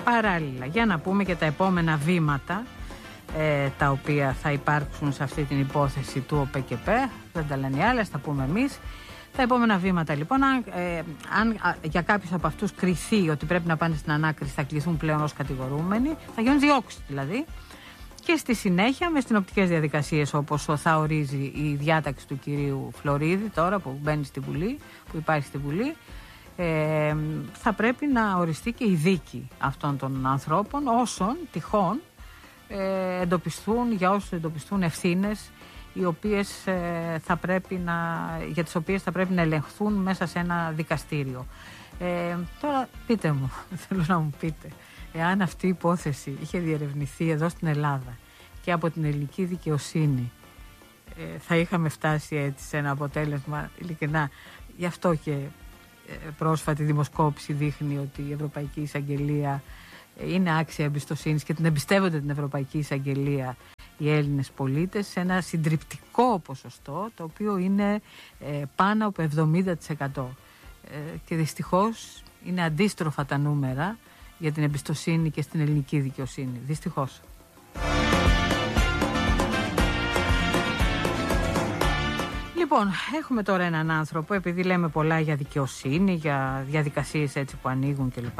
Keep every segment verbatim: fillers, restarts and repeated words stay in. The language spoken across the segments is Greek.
Παράλληλα, για να πούμε και τα επόμενα βήματα ε, τα οποία θα υπάρξουν σε αυτή την υπόθεση του ΟΠΕΚΕΠ, δεν τα λένε οι άλλες, τα πούμε εμείς. Τα επόμενα βήματα λοιπόν, αν, ε, αν α, για κάποιους από αυτούς κριθεί ότι πρέπει να πάνε στην ανάκριση, θα κληθούν πλέον ως κατηγορούμενοι, θα γίνουν διώξεις δηλαδή. Και στη συνέχεια με συνοπτικές διαδικασίες, όπως θα ορίζει η διάταξη του κυρίου Φλωρίδη τώρα που μπαίνει στη Βουλή, που υπάρχει στη Βουλή, ε, θα πρέπει να οριστεί και η δίκη αυτών των ανθρώπων όσων τυχόν ε, εντοπιστούν, για όσους εντοπιστούν ευθύνες οι οποίες, ε, θα πρέπει να, για τις οποίες θα πρέπει να ελεγχθούν μέσα σε ένα δικαστήριο. Ε, τώρα πείτε μου, θέλω να μου πείτε, εάν αυτή η υπόθεση είχε διερευνηθεί εδώ στην Ελλάδα και από την ελληνική δικαιοσύνη, ε, θα είχαμε φτάσει έτσι σε ένα αποτέλεσμα, ειλικρινά. Γι' αυτό και ε, πρόσφατη δημοσκόπηση δείχνει ότι η Ευρωπαϊκή Εισαγγελία είναι άξια εμπιστοσύνης και την εμπιστεύονται την Ευρωπαϊκή Εισαγγελία οι Έλληνες πολίτες σε ένα συντριπτικό ποσοστό, το οποίο είναι ε, πάνω από εβδομήντα τοις εκατό. Ε, και δυστυχώς είναι αντίστροφα τα νούμερα για την εμπιστοσύνη και στην ελληνική δικαιοσύνη. Δυστυχώς. Λοιπόν, έχουμε τώρα έναν άνθρωπο, επειδή λέμε πολλά για δικαιοσύνη, για διαδικασίες έτσι που ανοίγουν κλπ.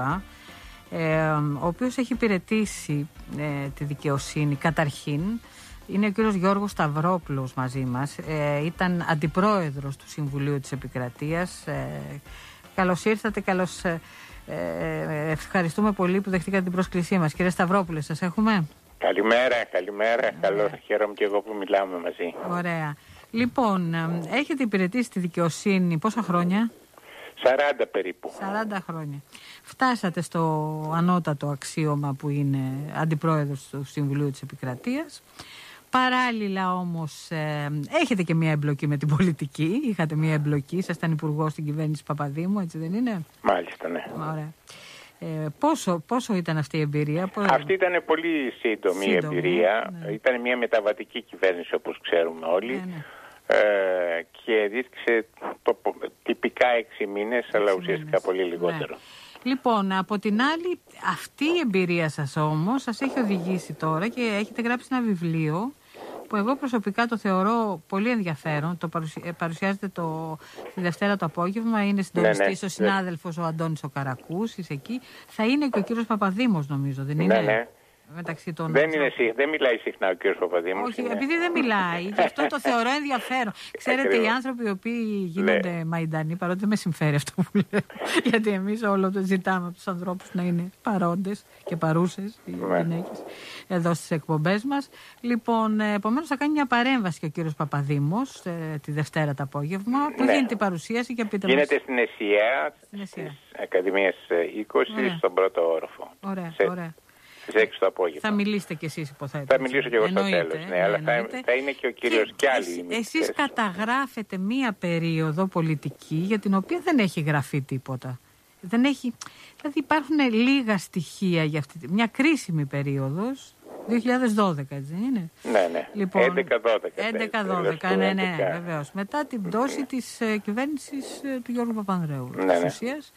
Ε, ο οποίος έχει υπηρετήσει ε, τη δικαιοσύνη καταρχήν. Είναι ο κύριος Γιώργος Σταυρόπουλος μαζί μας. Ε, ήταν αντιπρόεδρος του Συμβουλίου της Επικρατείας. Ε, καλώς ήρθατε, καλώς... Ε, Ε, ευχαριστούμε πολύ που δεχτήκατε την πρόσκλησή μας. Κύριε Σταυρόπουλε, σας έχουμε? Καλημέρα, καλημέρα. Καλώς, χαίρομαι και εγώ που μιλάμε μαζί. Ωραία. Λοιπόν, έχετε υπηρετήσει τη δικαιοσύνη πόσα χρόνια? σαράντα περίπου. σαράντα χρόνια. Φτάσατε στο ανώτατο αξίωμα που είναι αντιπρόεδρος του Συμβουλίου της Επικρατείας. Παράλληλα όμως ε, έχετε και μια εμπλοκή με την πολιτική. Είχατε μια εμπλοκή, ήσασταν υπουργός στην κυβέρνηση Παπαδήμου, έτσι δεν είναι? Μάλιστα, ναι. Ωραία. Ε, πόσο, πόσο ήταν αυτή η εμπειρία? Πώς... Αυτή ήταν πολύ σύντομη, σύντομη εμπειρία. Ναι. Ήταν μια μεταβατική κυβέρνηση, όπως ξέρουμε όλοι. Ναι, ναι. Ε, και δίδυξε το, τυπικά έξι μήνες, έξι αλλά ουσιαστικά μήνες. Πολύ λιγότερο. Ναι. Λοιπόν, από την άλλη, αυτή η εμπειρία σας όμως σας έχει οδηγήσει τώρα και έχετε γράψει ένα βιβλίο που εγώ προσωπικά το θεωρώ πολύ ενδιαφέρον. Το παρουσια... παρουσιάζεται το... τη Δευτέρα το απόγευμα. Είναι συντονιστής ναι, ναι, ο συνάδελφος ναι. ο Αντώνης ο Καρακούσης εκεί. Θα είναι και ο κύριος Παπαδήμος, νομίζω, δεν είναι? Ναι, ναι. Μεταξύ των... δεν, είναι, δεν μιλάει συχνά ο κύριος Παπαδήμος. Όχι, είναι. Επειδή δεν μιλάει, γι' αυτό το θεωρώ ενδιαφέρον. Ξέρετε, οι άνθρωποι οι οποίοι γίνονται ναι. μαϊντανοί, παρότι δεν με συμφέρει αυτό που λέω, γιατί εμείς όλο το ζητάμε από τους ανθρώπους να είναι παρόντες και παρούσες, οι ναι. γυναίκες, εδώ στις εκπομπές μας. Λοιπόν, επομένως θα κάνει μια παρέμβαση και ο κύριος Παπαδήμος ε, τη Δευτέρα το απόγευμα. Πού ναι. γίνεται η παρουσίαση και πείτε γίνεται μας. Στην ΕΣΥΑ, της Ακαδημίας είκοσι, ωραία. Στον πρώτο όροφο. Ωραία, σε... ωραία. Το απόγευμα. Θα μιλήσετε κι εσείς, υποθέτω. Θα μιλήσω κι εγώ στο τέλος, ναι, ναι, αλλά θα, θα είναι και ο κύριος κι άλλοι. Εσείς καταγράφετε μία περίοδο πολιτική για την οποία δεν έχει γραφεί τίποτα. Δεν έχει, δηλαδή υπάρχουν λίγα στοιχεία για αυτή, μια κρίσιμη περίοδος, δύο χιλιάδες δώδεκα, έτσι δεν είναι? Ναι, ναι, λοιπόν, έντεκα δώδεκα. έντεκα δώδεκα, ναι, ναι, βεβαίως. Μετά την πτώση ναι. της ε, κυβέρνησης ε, του Γιώργου Παπανδρέου, ναι, της ναι. ουσίας.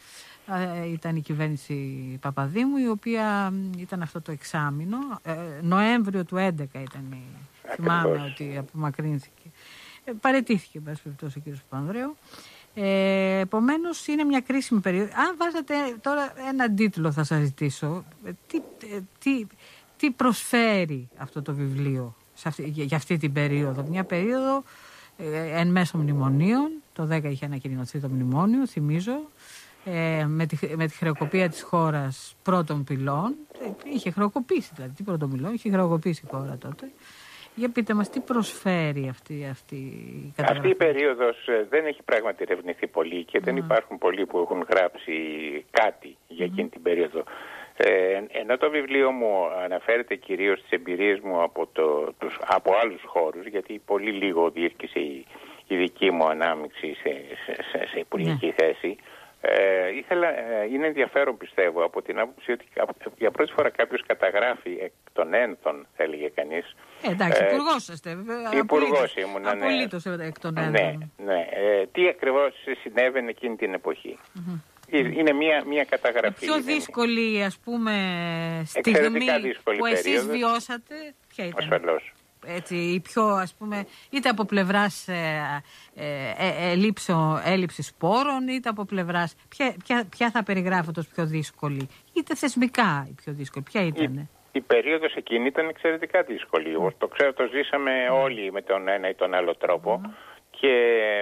Ήταν η κυβέρνηση Παπαδήμου, η οποία ήταν αυτό το εξάμηνο. Ε, Νοέμβριο του έντεκα ήταν η... Θυμάμαι ότι απομακρύνθηκε. Ε, παραιτήθηκε, εν πάση περιπτώσει, ο κ. Παπανδρέου. Ε, επομένως, είναι μια κρίσιμη περίοδο. Αν βάζατε τώρα έναν τίτλο, θα σας ζητήσω. Ε, τι, ε, τι, τι προσφέρει αυτό το βιβλίο σε αυτή, για, για αυτή την περίοδο? Μια περίοδο ε, εν μέσω μνημονίων. Το δέκα είχε ανακοινωθεί το μνημόνιο, θυμίζω. Ε, με, τη, με τη χρεοκοπία της χώρας πρώτων πυλών. Είχε χρεοκοπήσει, δηλαδή, τι πρώτων πυλών, είχε χρεοκοπήσει η χώρα τότε. Για πείτε μας, τι προσφέρει αυτή, αυτή η καταγραφή? Αυτή η περίοδος δεν έχει πράγματι ερευνηθεί πολύ και mm. δεν υπάρχουν πολλοί που έχουν γράψει κάτι για εκείνη mm. την περίοδο. Ε, ενώ το βιβλίο μου αναφέρεται κυρίως στις εμπειρίες μου από, το, τους, από άλλους χώρους, γιατί πολύ λίγο διήρκησε η, η δική μου ανάμειξη σε, σε, σε, σε υπουργική mm. θέση. Ε, ήθελα, ε, είναι ενδιαφέρον, πιστεύω, από την άποψη ότι για πρώτη φορά κάποιος καταγράφει εκ των ένθων, θα έλεγε κανείς. Ε, εντάξει, ε, υπουργός είστε. Υπουργός ήμουν, ναι. Απολύτως εκ των ένθων. Ναι, ναι. Ε, τι ακριβώς συνέβαινε εκείνη την εποχή. Mm-hmm. Είναι μια, μια καταγραφή. Η πιο δύσκολη, ας πούμε, στιγμή που εσείς περίοδος. βιώσατε, ποια ήταν? Ασφαλώς. Έτσι, η πιο, ας πούμε, είτε από πλευράς ε, ε, ε, έλλειψης σπόρων, είτε από πλευράς, ποια, ποια, ποια θα περιγράφω ως πιο δύσκολη, είτε θεσμικά η πιο δύσκολη, ποια ήταν? Η, η περίοδος εκείνη ήταν εξαιρετικά δύσκολη. Mm. Το ξέρω, το ζήσαμε mm. όλοι με τον ένα ή τον άλλο τρόπο. Mm. Και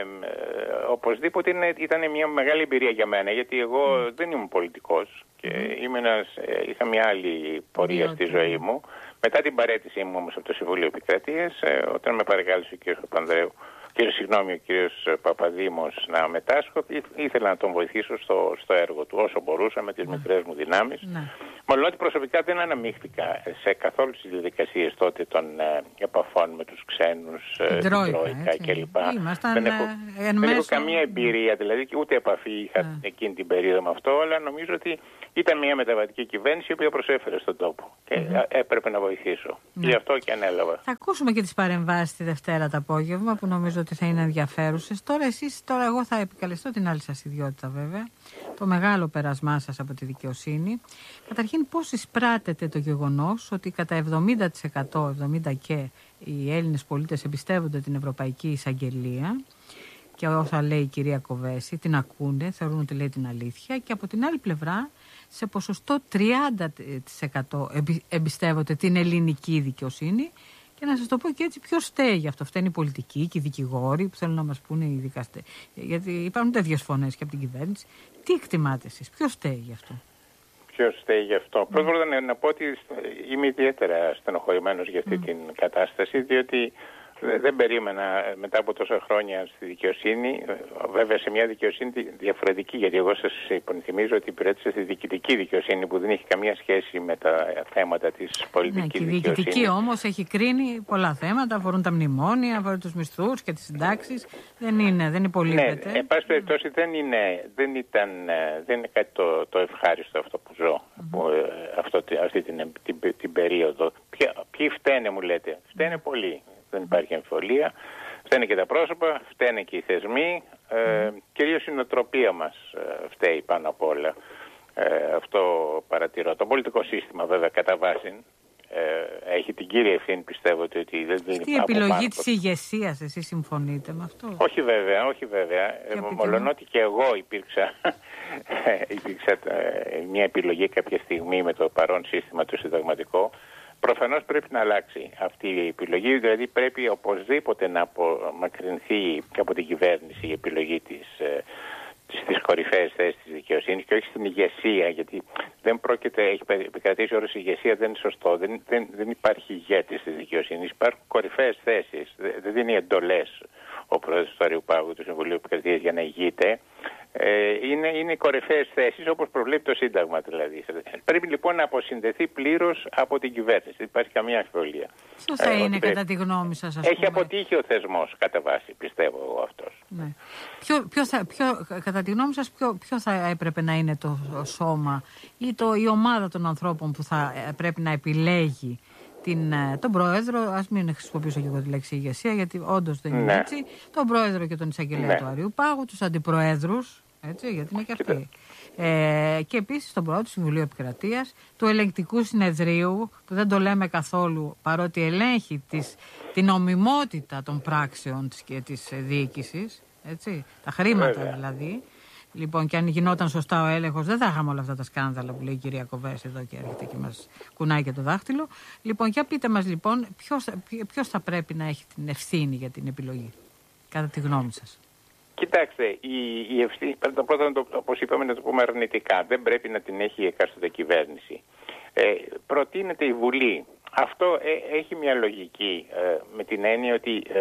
ε, οπωσδήποτε είναι, ήταν μια μεγάλη εμπειρία για μένα, γιατί εγώ mm. δεν ήμουν πολιτικός και mm. ένας, ε, είχα μια άλλη πορεία mm. στη ζωή μου. Μετά την παραίτησή μου όμως από το Συμβούλιο Επικρατείας, ε, όταν με παρακάλεσε ο κ. Παπανδρέου, κύριος, συγγνώμη, ο κ. Παπαδήμος να μετάσχω, ήθελα να τον βοηθήσω στο, στο έργο του όσο μπορούσα με τις mm. μικρές μου δυνάμεις. Mm. Μόλον ότι προσωπικά δεν αναμίχθηκα σε καθόλου τις διαδικασίες τότε των ε, επαφών με τους ξένους, την Τρόικα κλπ. Δεν έχω, ε, δεν έχω καμία εμπειρία, δηλαδή και ούτε επαφή είχα ε. εκείνη την περίοδο με αυτό, αλλά νομίζω ότι ήταν μια μεταβατική κυβέρνηση η οποία προσέφερε στον τόπο και mm-hmm. έπρεπε να βοηθήσω. Ναι. Γι' αυτό και ανέλαβα. Θα ακούσουμε και τις παρεμβάσεις τη Δευτέρα το απόγευμα που νομίζω ότι θα είναι ενδιαφέρουσες. Τώρα εσείς, τώρα εγώ θα επικαλεστώ την άλλη σας ιδιότητα βέβαια, το μεγάλο περασμά σας από τη δικαιοσύνη. Καταρχήν, πώς εισπράτεται το γεγονός ότι κατά εβδομήντα τοις εκατό, εβδομήντα τοις εκατό και οι Έλληνες πολίτες εμπιστεύονται την Ευρωπαϊκή Εισαγγελία και όσα λέει η κυρία Κοβέση την ακούνε, θεωρούν ότι λέει την αλήθεια, και από την άλλη πλευρά σε ποσοστό τριάντα τοις εκατό εμπιστεύονται την ελληνική δικαιοσύνη. Και να σας το πω και έτσι, ποιος φταίει γι' αυτό? Φταίνουν οι πολιτικοί και οι δικηγόροι που θέλουν να μας πούνε οι δικαστές? Γιατί υπάρχουν τέτοιες φωνές και από την κυβέρνηση. Τι εκτιμάτε εσείς, ποιος φταίει γι' αυτό? Ποιος φταίει γι' αυτό? Mm. Πρώτα να, να πω ότι είμαι ιδιαίτερα στενοχωρημένος για αυτή mm. την κατάσταση, διότι δεν περίμενα μετά από τόσα χρόνια στη δικαιοσύνη, βέβαια σε μια δικαιοσύνη διαφορετική, γιατί εγώ σας υπενθυμίζω ότι υπηρέτησα στη διοικητική δικαιοσύνη που δεν έχει καμία σχέση με τα θέματα της πολιτικής ναι, δικαιοσύνης. Η διοικητική όμως έχει κρίνει πολλά θέματα, αφορούν τα μνημόνια, αφορούν τους μισθούς και τις συντάξεις. Δεν είναι, δεν υπολείπεται. Ναι, εν πάση περιπτώσει δεν είναι, δεν ήταν, δεν είναι κάτι το, το ευχάριστο αυτό που ζω, mm-hmm. που, αυτό, αυτή την, την, την, την περίοδο. Ποια, ποιοι φταίνε μου λέτε? Φταίνε mm-hmm. πολλοί. Δεν υπάρχει αμφιβολία. Φταίνε και τα πρόσωπα, φταίνε και οι θεσμοί. Ε, mm. Κυρίως η νοοτροπία μας ε, φταίει πάνω απ' όλα. Ε, αυτό παρατηρώ. Το πολιτικό σύστημα βέβαια κατά βάση ε, έχει την κύρια ευθύνη, πιστεύω ότι δεν δίνει. Στη επιλογή της ηγεσίας εσείς συμφωνείτε με αυτό? Όχι βέβαια, όχι βέβαια. Ε, Μόλον ότι και εγώ υπήρξα, υπήρξα ε, μια επιλογή κάποια στιγμή με το παρόν σύστημα το συνταγματικό. Προφανώς πρέπει να αλλάξει αυτή η επιλογή, δηλαδή πρέπει οπωσδήποτε να απομακρυνθεί και από την κυβέρνηση η επιλογή της, ε, στις κορυφαίες θέσεις της δικαιοσύνης και όχι στην ηγεσία, γιατί δεν πρόκειται, έχει επικρατήσει όρος η ηγεσία, δεν είναι σωστό, δεν, δεν, δεν υπάρχει ηγέτης της δικαιοσύνης, υπάρχουν κορυφαίες θέσεις, δεν δίνει εντολές ο πρόεδρος του Αριουπάγου του Συμβουλίου Επικρατείας για να ηγείται. Ε, είναι, είναι κορυφαίες θέσεις όπως προβλέπει το Σύνταγμα δηλαδή. Πρέπει λοιπόν να αποσυνδεθεί πλήρως από την κυβέρνηση. Δεν υπάρχει καμία αμφιβολία. Ποιο θα ε, είναι κατά τη γνώμη σας? Ας έχει πούμε. αποτύχει ο θεσμός κατά βάση, πιστεύω εγώ αυτός. Ναι. Ποιο, ποιο θα, ποιο, κατά τη γνώμη σας ποιο, ποιο θα έπρεπε να είναι το σώμα ή το, η ομάδα των ανθρώπων που θα πρέπει να επιλέγει την, τον πρόεδρο, ας μην χρησιμοποιήσω και εγώ τη λέξη ηγεσία, γιατί όντως δεν είναι ναι. έτσι, τον πρόεδρο και τον εισαγγελέα ναι. του Αριουπάγου, τους αντιπροέδρους, έτσι, γιατί είναι και αυτοί. Ε, και επίσης τον πρόεδρο του Συμβουλίου Επικρατείας, του Ελεγκτικού Συνεδρίου, που δεν το λέμε καθόλου, παρότι ελέγχει τις, την νομιμότητα των πράξεων της και της διοίκησης, έτσι, τα χρήματα Βέβαια. δηλαδή. Λοιπόν, και αν γινόταν σωστά ο έλεγχος, δεν θα είχαμε όλα αυτά τα σκάνδαλα που λέει η κυρία Κοβέση εδώ και έρχεται και μας κουνάει και το δάχτυλο. Λοιπόν, για πείτε μας λοιπόν, ποιος, ποιος θα πρέπει να έχει την ευθύνη για την επιλογή, κατά τη γνώμη σας? Κοιτάξτε, η, η ευθύνη, πρώτα πρώτα, όπως είπαμε, να το πούμε αρνητικά, δεν πρέπει να την έχει η εκάστοτε κυβέρνηση. Ε, προτείνεται η Βουλή. Αυτό ε, έχει μια λογική ε, με την έννοια ότι ε,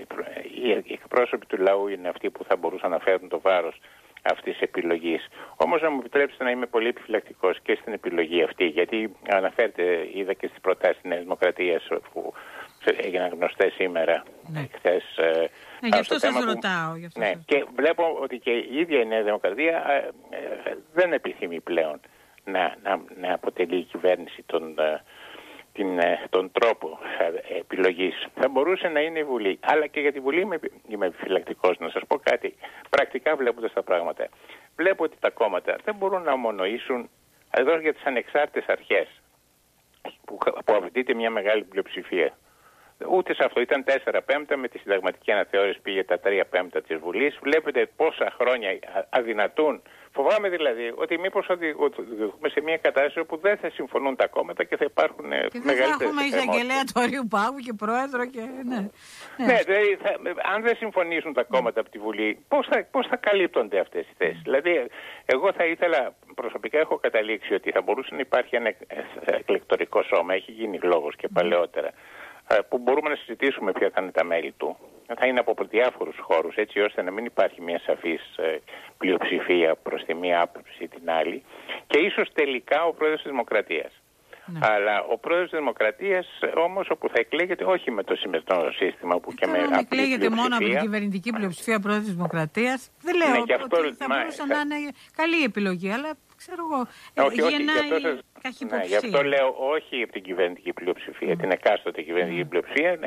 οι εκπρόσωποι του λαού είναι αυτοί που θα μπορούσαν να φέρουν το βάρος αυτής της επιλογής. Όμως να μου επιτρέψετε να είμαι πολύ επιφυλακτικός και στην επιλογή αυτή, γιατί αναφέρεται, είδα και στις προτάσεις της Νέας Δημοκρατίας που έγιναν γνωστές σήμερα, ναι. χθες. Ναι, γι' αυτό σας ρωτάω. Γι αυτό ναι, σας... και βλέπω ότι και η ίδια η Νέα Δημοκρατία ε, ε, δεν επιθυμεί πλέον να, να, να αποτελεί η κυβέρνηση τον, ε, την, ε, τον τρόπο ε, επιλογής. Θα μπορούσε να είναι η Βουλή. Αλλά και για τη Βουλή είμαι, είμαι επιφυλακτικός. Να σας πω κάτι. Πρακτικά βλέποντας τα πράγματα. βλέπω ότι τα κόμματα δεν μπορούν να ομονοήσουν εδώ για τις ανεξάρτητες αρχές που, που απαιτείται μια μεγάλη πλειοψηφία. Ούτε σε αυτό, ήταν τέσσερα πέμπτα, με τη συνταγματική αναθεώρηση πήγε τα τρία πέμπτα της Βουλής. Βλέπετε πόσα χρόνια αδυνατούν. Φοβάμαι δηλαδή ότι μήπως οδηγούμε σε μια κατάσταση όπου δεν θα συμφωνούν τα κόμματα και θα υπάρχουν μεγαλύτερες εκκρεμότητες. Και δεν θα έχουμε εισαγγελέα του Αριού Πάγου και πρόεδρο και... Ναι, ναι. ναι δηλαδή, θα, αν δεν συμφωνήσουν τα κόμματα από τη Βουλή, πώς θα, πώς θα καλύπτονται αυτές οι θέσεις. Δηλαδή, εγώ θα ήθελα, προσωπικά έχω καταλήξει ότι θα μπορούσε να υπάρχει ένα εκλεκτορικό σώμα, έχει γίνει λόγος και παλαιότερα, που μπορούμε να συζητήσουμε ποια θα είναι τα μέλη του. Θα είναι από διάφορους χώρους, έτσι ώστε να μην υπάρχει μια σαφής πλειοψηφία προς τη μία άποψη ή την άλλη. Και ίσως τελικά ο πρόεδρος της Δημοκρατίας. Ναι. Αλλά ο πρόεδρος της Δημοκρατίας όμως όπου θα εκλέγεται όχι με το σημερινό σύστημα που και, και με απλή πλειοψηφία. Αν εκλέγεται μόνο από την κυβερνητική πλειοψηφία πρόεδρος της Δημοκρατίας, δεν λέω ναι, ότι αυτό, θα μα, μπορούσε θα... να είναι καλή επιλογή, αλλά ξέρω εγώ, όχι, όχι, γι' αυτό, ναι, γι' αυτό λέω όχι από την κυβερνητική πλειοψηφία, mm. την εκάστοτε κυβερνητική mm. πλειοψηφία,